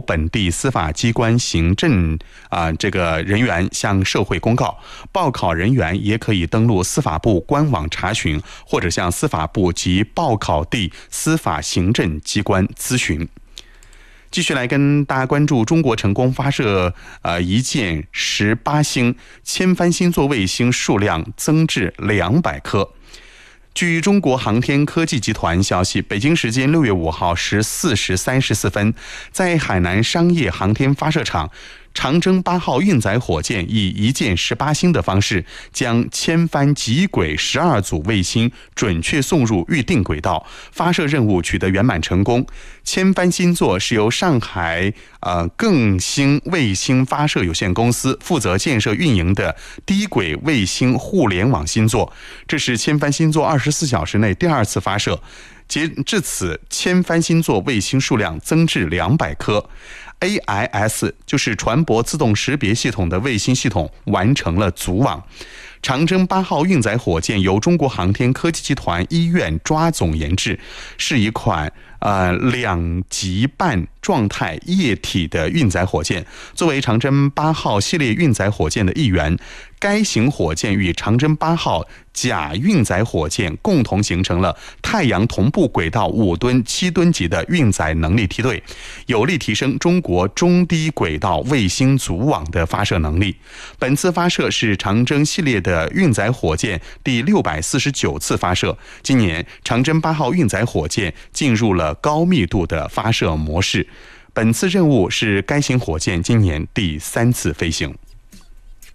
本地司法机关行政这个人员向社会公告，报考人员也可以登录司法部官网查询，或者向司法部及报考地司法行政机关咨询。继续来跟大家关注，中国成功发射一箭18星，千帆星座卫星数量增至200颗。据中国航天科技集团消息，北京时间6月5号14时34分，在海南商业航天发射场，长征8号运载火箭以一箭18星的方式，将千帆极轨12组卫星准确送入预定轨道，发射任务取得圆满成功。千帆星座是由上海更星卫星发射有限公司负责建设运营的低轨卫星互联网星座，这是千帆星座24小时内第2次发射。截至此，千帆星座卫星数量增至200颗。AIS 就是船舶自动识别系统的卫星系统完成了组网。长征8号运载火箭由中国航天科技集团医院抓总研制，是一款2级半状态液体的运载火箭。作为长征8号系列运载火箭的一员，该型火箭与长征8号甲运载火箭共同形成了太阳同步轨道5吨、7吨级的运载能力梯队，有力提升中国中低轨道卫星组网的发射能力。本次发射是长征系列的运载火箭第649次发射。今年长征8号运载火箭进入了高密度的发射模式，本次任务是该型火箭今年第3次飞行。